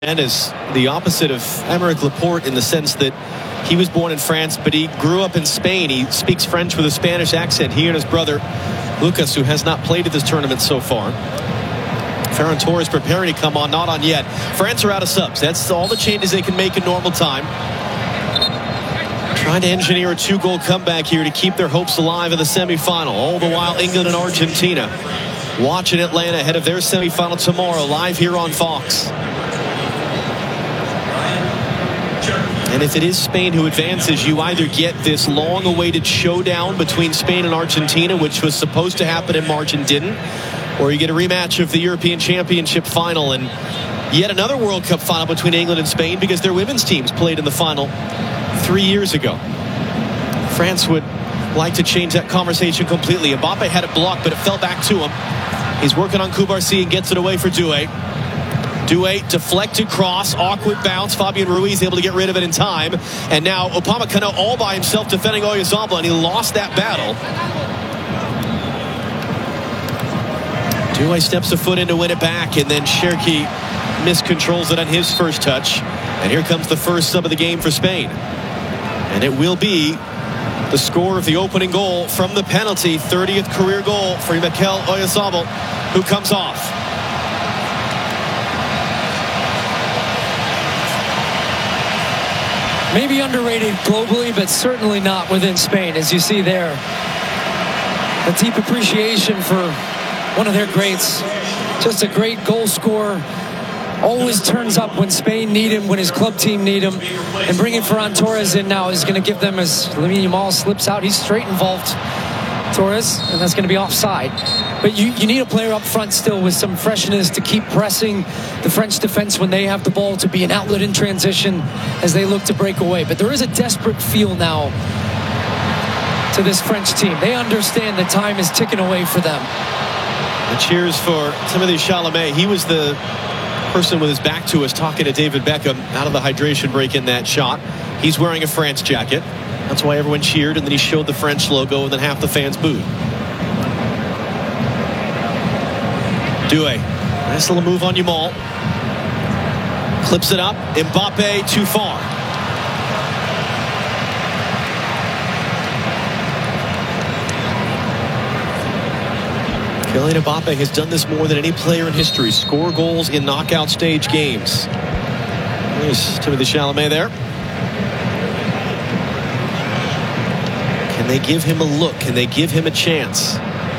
And is the opposite of Aymeric Laporte in the sense that he was born in France, but he grew up in Spain. He speaks French with a Spanish accent. He and his brother, Lucas, who has not played at this tournament so far. Ferran Torres preparing to come on, not on yet. France are out of subs. That's all the changes they can make in normal time. Trying to engineer a 2-goal comeback here to keep their hopes alive in the semifinal. All the while, England and Argentina watching Atlanta ahead of their semifinal tomorrow, live here on Fox. And if it is Spain who advances, you either get this long-awaited showdown between Spain and Argentina, which was supposed to happen in March and didn't, or you get a rematch of the European Championship final and yet another World Cup final between England and Spain, because their women's teams played in the final 3 years ago. France would like to change that conversation completely. Mbappe had it blocked, but it fell back to him. He's working on Cubarsí and gets it away for Doué. Doué deflected cross, awkward bounce. Fabian Ruiz able to get rid of it in time. And now Upamecano all by himself defending Oyarzabal, and he lost that battle. Doué steps a foot in to win it back, and then Cherki miscontrols it on his first touch. And here comes the first sub of the game for Spain. And it will be the score of the opening goal from the penalty. 30th career goal for Mikel Oyarzabal, who comes off. Maybe underrated globally, but certainly not within Spain, as you see there. A deep appreciation for one of their greats. Just a great goal scorer. Always turns up when Spain need him, when his club team need him. And bringing Ferran Torres in now is going to give them, as Lamine Yamal slips out, he's straight involved, Torres, and that's going to be offside. But you need a player up front still with some freshness to keep pressing the French defense when they have the ball, to be an outlet in transition as they look to break away. But there is a desperate feel now to this French team. They understand that time is ticking away for them. And cheers for Timothée Chalamet. He was the person with his back to us talking to David Beckham out of the hydration break in that shot. He's wearing a France jacket. That's why everyone cheered, and then he showed the French logo, and then half the fans booed. Doué, nice little move on Yamal. Clips it up. Mbappe too far. Kylian Mbappe has done this more than any player in history. Score goals in knockout stage games. There's Timothée Chalamet there. Can they give him a look? Can they give him a chance?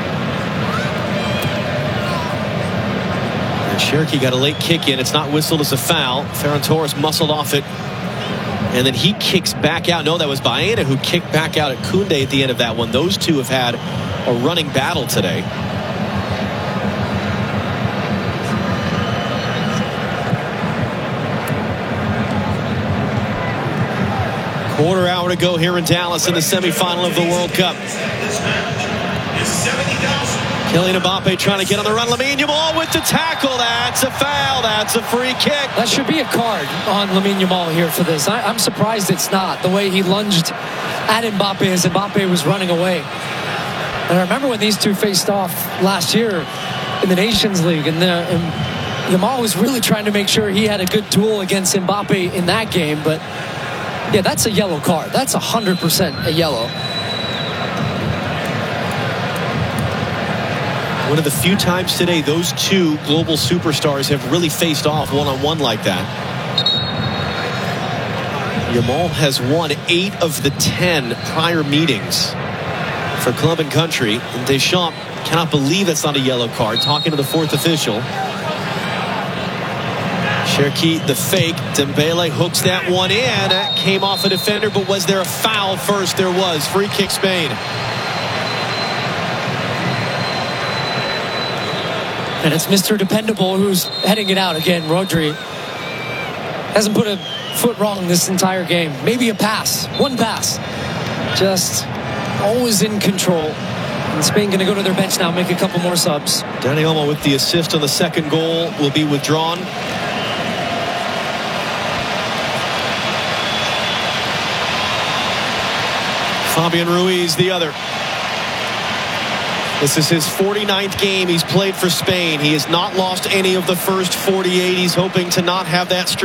And Cherki got a late kick in. It's not whistled as a foul. Ferran Torres muscled off it. And then he kicks back out. No, that was Baena who kicked back out at Koundé at the end of that one. Those two have had a running battle today. Quarter hour to go here in Dallas in the semifinal of the World Cup. Kylian Mbappe trying to get on the run. Lamine Yamal with the tackle. That's a foul. That's a free kick. That should be a card on Lamine Yamal here for this. I'm surprised it's not. The way he lunged at Mbappe as Mbappe was running away. And I remember when these two faced off last year in the Nations League, and Yamal was really trying to make sure he had a good duel against Mbappe in that game. But yeah, that's a yellow card. That's 100% a yellow. One of the few times today those two global superstars have really faced off one-on-one like that. Yamal has won 8 of the 10 prior meetings for club and country. And Deschamps cannot believe that's not a yellow card, talking to the 4th official. Cherki, the fake. Dembele hooks that one in. That came off a defender, but was there a foul first? There was. Free kick Spain. And it's Mr. Dependable who's heading it out again. Rodri hasn't put a foot wrong this entire game. Maybe a pass. One pass. Just always in control. And Spain going to go to their bench now, make a couple more subs. Dani Olmo with the assist on the second goal will be withdrawn. Fabian Ruiz the other. This is his 49th game he's played for Spain. He has not lost any of the first 48. He's hoping to not have that streak